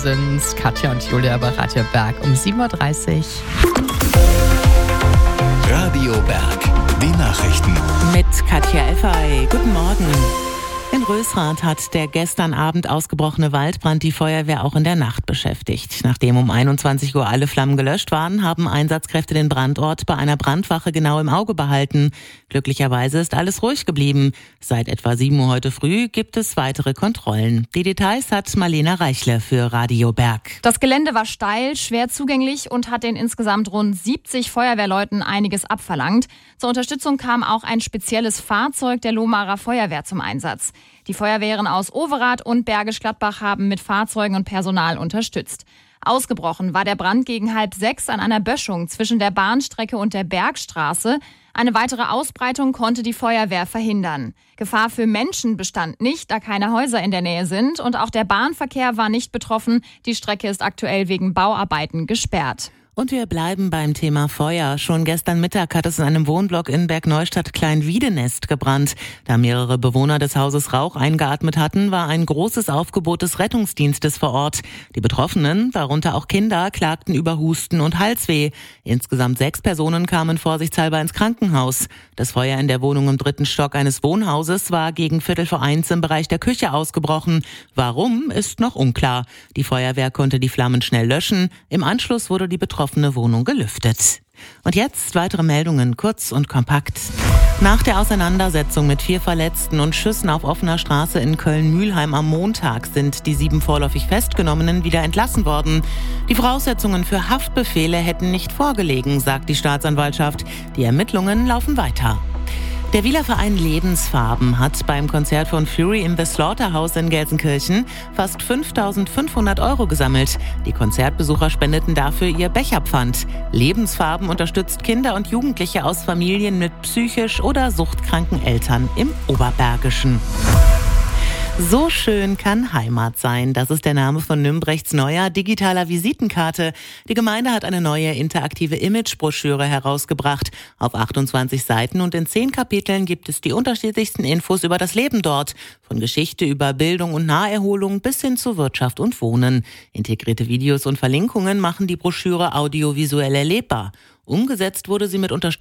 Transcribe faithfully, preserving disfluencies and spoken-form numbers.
sind Katja und Julia bei Radio Berg um sieben Uhr dreißig. Radio Berg, die Nachrichten. Mit Katja Effay. Guten Morgen. In Rösrath hat der gestern Abend ausgebrochene Waldbrand die Feuerwehr auch in der Nacht beschäftigt. Nachdem um einundzwanzig Uhr alle Flammen gelöscht waren, haben Einsatzkräfte den Brandort bei einer Brandwache genau im Auge behalten. Glücklicherweise ist alles ruhig geblieben. Seit etwa sieben Uhr heute früh gibt es weitere Kontrollen. Die Details hat Marlena Reichle für Radio Berg. Das Gelände war steil, schwer zugänglich und hat den insgesamt rund siebzig Feuerwehrleuten einiges abverlangt. Zur Unterstützung kam auch ein spezielles Fahrzeug der Lohmarer Feuerwehr zum Einsatz. Die Feuerwehren aus Overath und Bergisch Gladbach haben mit Fahrzeugen und Personal unterstützt. Ausgebrochen war der Brand gegen halb sechs an einer Böschung zwischen der Bahnstrecke und der Bergstraße. Eine weitere Ausbreitung konnte die Feuerwehr verhindern. Gefahr für Menschen bestand nicht, da keine Häuser in der Nähe sind. Und auch der Bahnverkehr war nicht betroffen. Die Strecke ist aktuell wegen Bauarbeiten gesperrt. Und wir bleiben beim Thema Feuer. Schon gestern Mittag hat es in einem Wohnblock in Bergneustadt Kleinwiedenest gebrannt. Da mehrere Bewohner des Hauses Rauch eingeatmet hatten, war ein großes Aufgebot des Rettungsdienstes vor Ort. Die Betroffenen, darunter auch Kinder, klagten über Husten und Halsweh. Insgesamt sechs Personen kamen vorsichtshalber ins Krankenhaus. Das Feuer in der Wohnung im dritten Stock eines Wohnhauses war gegen Viertel vor eins im Bereich der Küche ausgebrochen. Warum, ist noch unklar. Die Feuerwehr konnte die Flammen schnell löschen. Im Anschluss wurde die betroffene Wohnung gelüftet. Und jetzt weitere Meldungen, kurz und kompakt. Nach der Auseinandersetzung mit vier Verletzten und Schüssen auf offener Straße in Köln-Mühlheim am Montag sind die sieben vorläufig Festgenommenen wieder entlassen worden. Die Voraussetzungen für Haftbefehle hätten nicht vorgelegen, sagt die Staatsanwaltschaft. Die Ermittlungen laufen weiter. Der Wieler Verein Lebensfarben hat beim Konzert von Fury im The Slaughterhouse in Gelsenkirchen fast fünftausendfünfhundert Euro gesammelt. Die Konzertbesucher spendeten dafür ihr Becherpfand. Lebensfarben unterstützt Kinder und Jugendliche aus Familien mit psychisch oder suchtkranken Eltern im Oberbergischen. So schön kann Heimat sein. Das ist der Name von Nümbrechts neuer digitaler Visitenkarte. Die Gemeinde hat eine neue interaktive Imagebroschüre herausgebracht. Auf achtundzwanzig Seiten und in zehn Kapiteln gibt es die unterschiedlichsten Infos über das Leben dort. Von Geschichte über Bildung und Naherholung bis hin zu Wirtschaft und Wohnen. Integrierte Videos und Verlinkungen machen die Broschüre audiovisuell erlebbar. Umgesetzt wurde sie mit Unterstützung